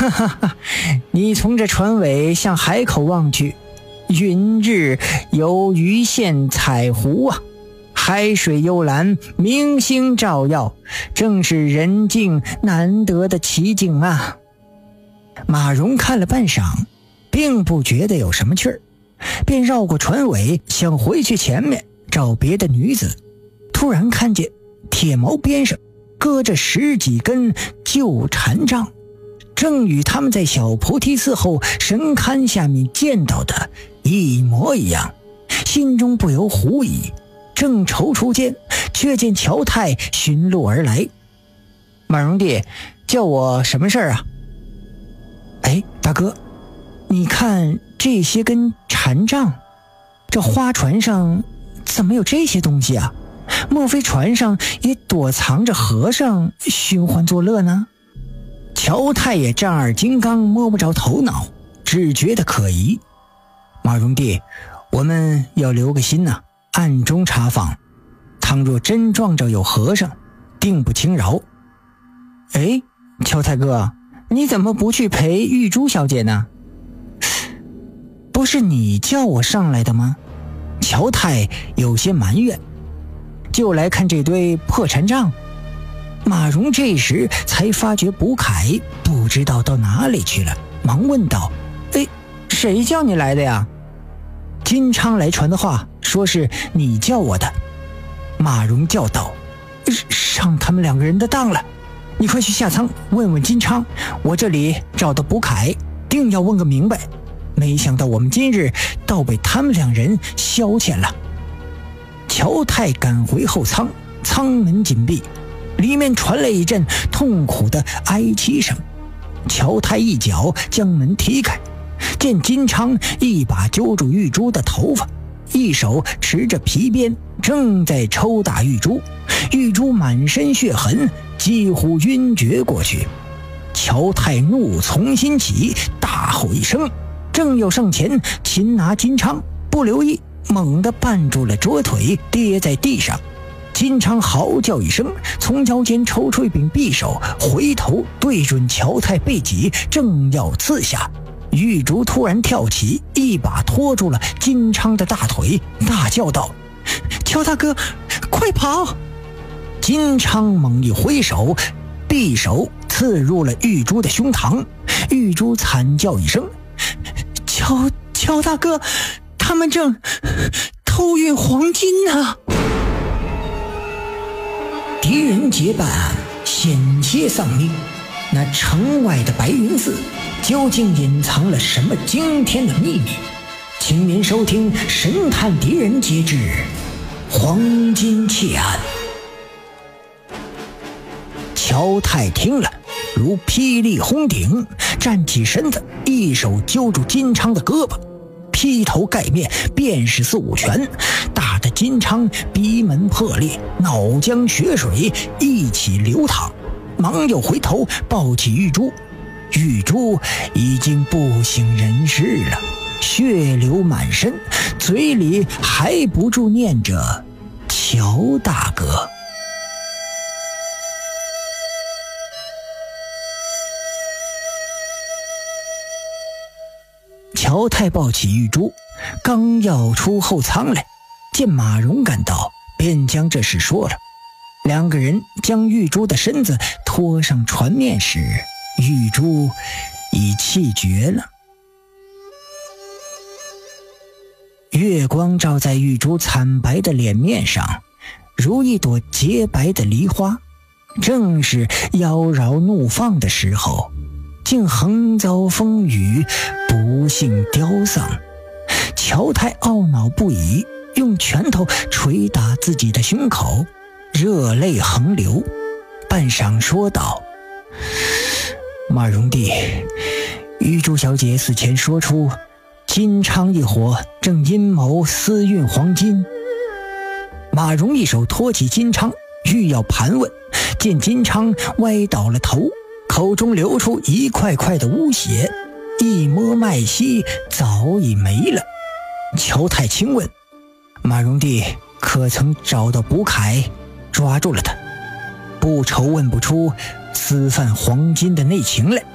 哈哈哈，你从这船尾向海口望去，云日有鱼线彩湖啊，海水幽蓝，明星照耀，正是人境难得的奇景啊。马蓉看了半晌，并不觉得有什么趣儿，便绕过船尾想回去前面找别的女子。突然看见铁锚边上搁着10几根旧禅杖，正与他们在小菩提寺后神龛下面见到的一模一样，心中不由狐疑。正踌躇间，却见乔太寻路而来。马蓉弟，叫我什么事儿啊？哎，大哥，你看这些根禅杖，这花船上怎么有这些东西啊？莫非船上也躲藏着和尚寻欢作乐呢？乔太也丈二金刚摸不着头脑，只觉得可疑。马蓉弟，我们要留个心呐，暗中查访，倘若真撞着有和尚，定不轻饶。哎，乔太哥，你怎么不去陪玉珠小姐呢？不是你叫我上来的吗？乔太有些埋怨，就来看这堆破禅杖。马蓉这时才发觉卜凯不知道到哪里去了，忙问道：哎，谁叫你来的呀？金昌来传的话，说是你叫我的。马蓉叫道：上他们2个人的当了，你快去下舱问问金昌，我这里找到卜凯，定要问个明白。没想到我们今日倒被他们2人消遣了。乔太赶回后舱，舱门紧闭，里面传来一阵痛苦的哀泣声。乔太一脚将门踢开，见金昌一把揪住玉珠的头发，一手持着皮鞭，正在抽打玉珠。玉珠满身血痕，几乎晕厥过去。乔太怒从心起，大吼一声，正要上前擒拿金昌，不留意猛地绊住了桌腿，跌在地上。金昌嚎叫一声，从腰间抽出一柄匕首，回头对准乔太背脊，正要刺下。玉竹突然跳起，一把拖住了金昌的大腿，大叫道：乔大哥，快跑！金昌猛一挥手，匕首刺入了玉珠的胸膛。玉珠惨叫一声：乔大哥，他们正偷运黄金啊！狄仁杰办案，险些丧命。那城外的白云寺究竟隐藏了什么惊天的秘密？请您收听神探狄仁杰之黄金窃案。乔太听了如霹雳轰顶，站起身子，一手揪住金昌的胳膊，劈头盖面便是4、5拳，打得金昌鼻门破裂，脑浆血水一起流淌，忙又回头抱起玉珠。玉珠已经不省人事了，血流满身，嘴里还不住念着乔大哥。乔太抱起玉珠，刚要出后舱来，见马蓉赶到，便将这事说了。2个人将玉珠的身子拖上船面时，玉珠已气绝了。月光照在玉珠惨白的脸面上，如一朵洁白的梨花。正是妖娆怒放的时候，竟横遭风雨，不幸凋丧。乔太懊恼不已，用拳头捶打自己的胸口，热泪横流，半晌说道：马蓉弟，玉珠小姐死前说出金昌一伙正阴谋私运黄金。马蓉一手托起金昌，欲要盘问，见金昌歪倒了头，口中流出一块块的污血，一摸脉息早已没了。乔太轻问：马蓉弟可曾找到卜凯，抓住了他？不愁问不出私贩黄金的内情来。